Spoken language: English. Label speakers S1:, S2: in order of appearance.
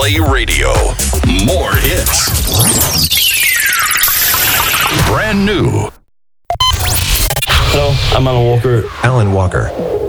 S1: Play Radio. More hits. Brand new.
S2: Hello, I'm Alan Walker.
S3: Alan Walker.